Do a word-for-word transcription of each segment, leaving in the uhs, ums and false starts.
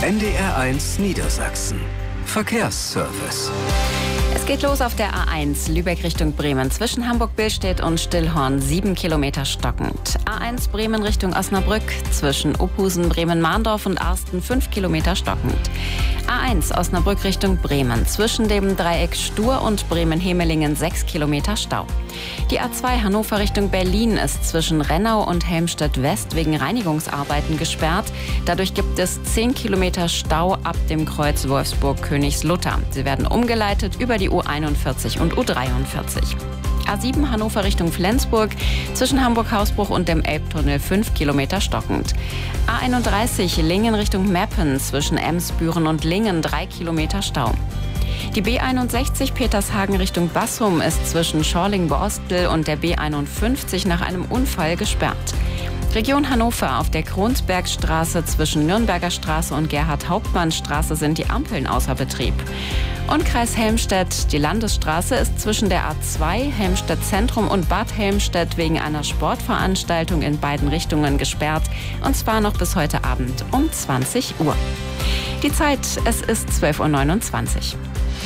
N D R eins Niedersachsen. Verkehrsservice. Es geht los auf der A eins, Lübeck Richtung Bremen, zwischen Hamburg-Billstedt und Stillhorn, sieben Kilometer stockend. A eins Bremen Richtung Osnabrück, zwischen Uphusen, Bremen-Mahndorf und Arsten, fünf Kilometer stockend. A eins Osnabrück Richtung Bremen, zwischen dem Dreieck Stur und Bremen-Hemelingen, sechs Kilometer Stau. Die A zwei Hannover Richtung Berlin ist zwischen Rennau und Helmstedt-West wegen Reinigungsarbeiten gesperrt. Dadurch gibt es zehn Kilometer Stau ab dem Kreuz Wolfsburg-Königslutter. Sie werden umgeleitet über die U einundvierzig und U dreiundvierzig. A sieben Hannover Richtung Flensburg, zwischen Hamburg-Hausbruch und dem Elbtunnel, fünf Kilometer stockend. A einunddreißig Lingen Richtung Meppen, zwischen Emsbüren und Lingen, drei Kilometer Stau. Die B einundsechzig Petershagen Richtung Bassum ist zwischen Schorling-Borstel und der B einundfünfzig nach einem Unfall gesperrt. Region Hannover: auf der Kronsbergstraße zwischen Nürnberger Straße und Gerhard-Hauptmann-Straße sind die Ampeln außer Betrieb. Und Kreis Helmstedt: die Landesstraße ist zwischen der A zwei Helmstedt Zentrum und Bad Helmstedt wegen einer Sportveranstaltung in beiden Richtungen gesperrt. Und zwar noch bis heute Abend um zwanzig Uhr. Die Zeit, es ist zwölf Uhr neunundzwanzig.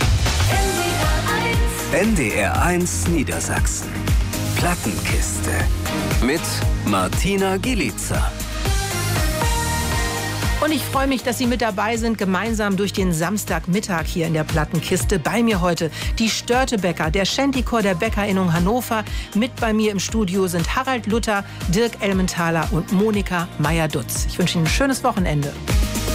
N D R eins Niedersachsen. Plattenkiste. Mit Martina Gielica. Und ich freue mich, dass Sie mit dabei sind, gemeinsam durch den Samstagmittag hier in der Plattenkiste. Bei mir heute die Störtebäcker, der Shantychor der BäckerInnung Hannover. Mit bei mir im Studio sind Harald Luther, Dirk Elmenthaler und Monika Meyer-Dutz. Ich wünsche Ihnen ein schönes Wochenende.